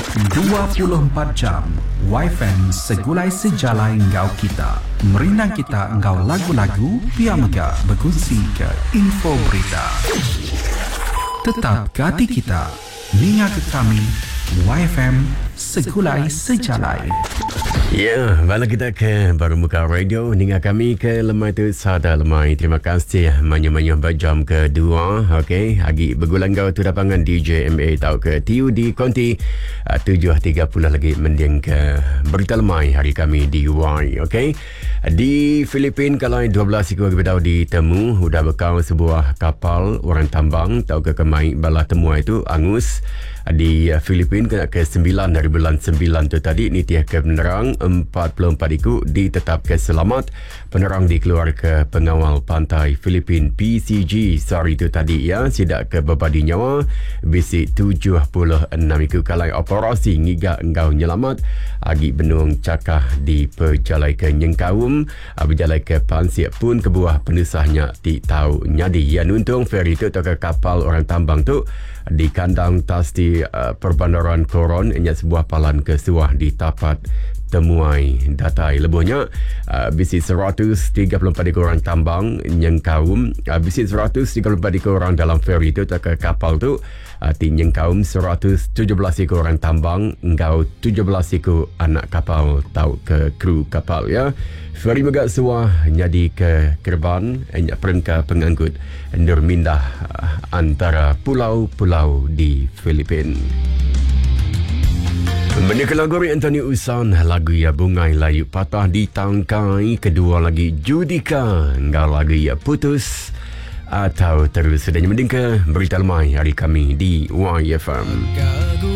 24 jam YFM segulai sejalai engkau kita. Merinang kita engkau lagu-lagu, biar megah berkongsi ke info berita. Tetap ke hati kita, ninga ke kami, YFM segulai sejalai. Ya, bala kita ke baru muka radio hingga kami ke lemai tu sada lemai. Terima kasih manyu-manyu berjam kedua. Okey, agi bergulang kau tu dapangan DJ MA tau ke TUD Konti 7.30 lagi mending ke berita lemai hari kami di Y. Okey. Di Filipin kalau 12 ikut kita ditemu sudah bekal sebuah kapal orang tambang tau ke kemai bala temua itu angus di Filipin kena ke 9 dari bulan 9 tu tadi ni tiah ke penerang 44 ikut ditetapkan selamat. Penerang dikeluar ke pengawal pantai Filipin PCG sorry tu tadi ya sidak ke berbadi nyawa bisik 76 ikut kalai operasi ngiga engkau nyelamat agi benung cakah di perjalai ke Nyengkaum berjalai ke Pansiak pun kebuah penusahnya ti tahu nyadi yang untung ferry tu atau ke kapal orang tambang tu di kandang tasti perbandaran Koron ianya sebuah palan ke suah di tapat temuai datai lebihnya bisi 134 orang tambang Nyengkaum bisi 134 orang dalam ferry tu atau ke kapal tu di Nyengkaum 117 orang tambang engkau 17 anak kapal tau ke kru kapal ya. Ferry megak suah nyadi ke Kerban perengka pengangkut nurmindah antara pulau-pulau di Filipin. Menikah lagu Anthony Usan lagu ya bungai layu patah di tangkai kedua lagi Judika enggak lagu ya putus atau terus sedang mendingka berita lemai hari kami di YFM.